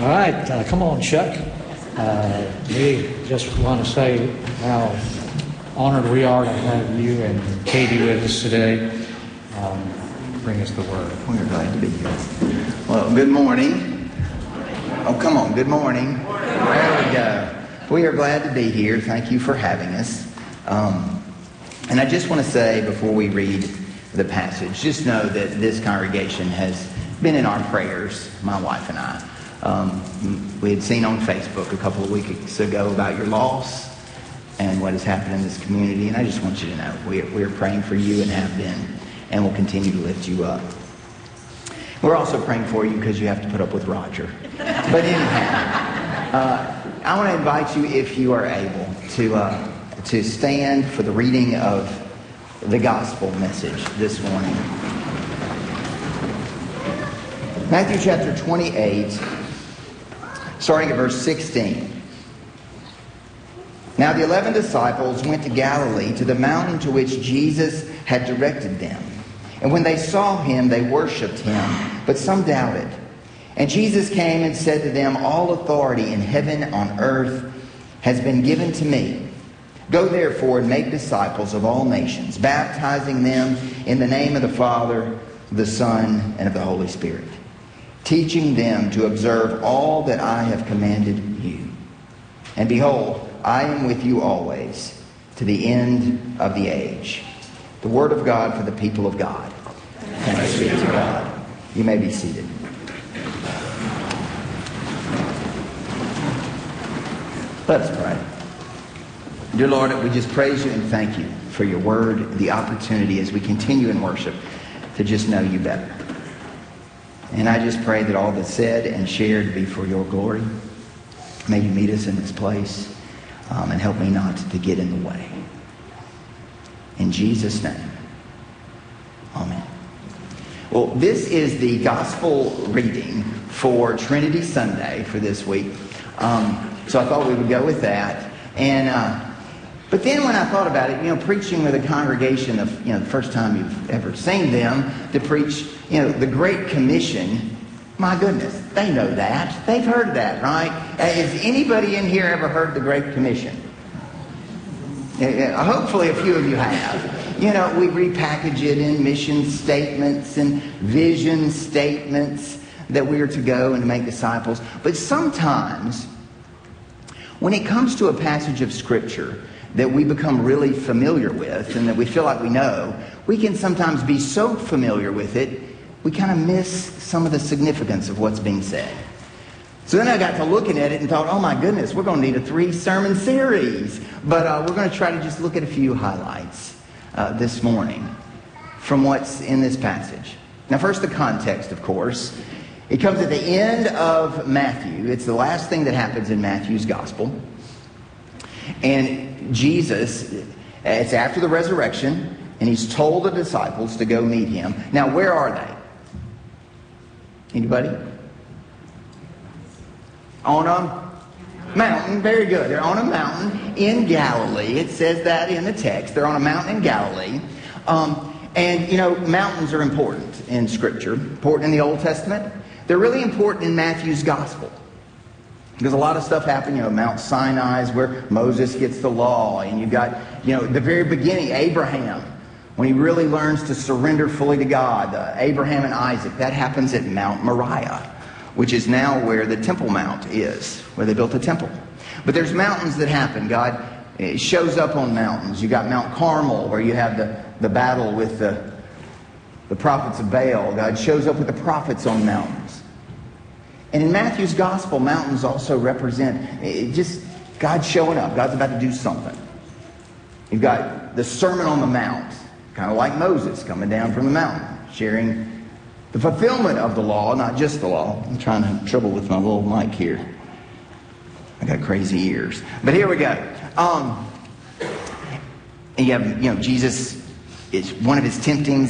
All right, come on, Chuck. We just want to say how honored we are to have you and Katie with us today. Bring us the word. We're glad to be here. Well, good morning. Oh, come on. Good morning. There we go. We are glad to be here. Thank you for having us. And I just want to say before we read the passage, just know that this congregation has been in our prayers, my wife and I. We had seen on Facebook a couple of weeks ago about your loss and what has happened in this community. And I just want you to know we are praying for you and have been, and will continue to lift you up. We're also praying for you because you have to put up with Roger. But anyhow, I want to invite you, if you are able, to stand for the reading of the gospel message this morning. Matthew chapter 28, starting at verse 16. Now the 11 disciples went to Galilee, to the mountain to which Jesus had directed them. And when they saw him, they worshipped him, but some doubted. And Jesus came and said to them, all authority in heaven and on earth has been given to me. Go therefore and make disciples of all nations, baptizing them in the name of the Father, the Son, and of the Holy Spirit, teaching them to observe all that I have commanded you. And behold, I am with you always, to the end of the age. The word of God for the people of God. Thanks be to God. You may be seated. Let us pray. Dear Lord, we just praise you and thank you for your word, the opportunity as we continue in worship to just know you better. And I just pray that all that's said and shared be for your glory. May you meet us in this place and help me not to get in the way. In Jesus' name, amen. Well, this is the gospel reading for Trinity Sunday for this week. So I thought we would go with that. But then when I thought about it, preaching with a congregation of, the first time you've ever seen them to preach, the Great Commission, my goodness, they know that. They've heard that, right? Has anybody in here ever heard the Great Commission? Hopefully a few of you have. We repackage it in mission statements and vision statements that we are to go and make disciples. But sometimes, when it comes to a passage of Scripture that we become really familiar with and that we feel like we know, we can sometimes be so familiar with it, we kind of miss some of the significance of what's being said. So then I got to looking at it and thought, oh my goodness, we're going to need a 3-sermon series. But we're going to try to just look at a few highlights this morning from what's in this passage. Now first, the context, of course. It comes at the end of Matthew. It's the last thing that happens in Matthew's gospel. And Jesus, it's after the resurrection, and he's told the disciples to go meet him. Now, where are they? Anybody? On a mountain. Very good. They're on a mountain in Galilee. It says that in the text. They're on a mountain in Galilee. And mountains are important in Scripture. Important in the Old Testament. They're really important in Matthew's gospel. Because a lot of stuff happened, Mount Sinai is where Moses gets the law. And you've got, the very beginning, Abraham, when he really learns to surrender fully to God. Abraham and Isaac, that happens at Mount Moriah, which is now where the Temple Mount is, where they built the temple. But there's mountains that happen. God shows up on mountains. You got Mount Carmel, where you have the battle with the prophets of Baal. God shows up with the prophets on mountains. And in Matthew's gospel, mountains also represent just God showing up. God's about to do something. You've got the Sermon on the Mount, kind of like Moses coming down from the mountain, sharing the fulfillment of the law, not just the law. I'm trying to have trouble with my little mic here. I got crazy ears. But here we go. And you have, Jesus, is one of his temptings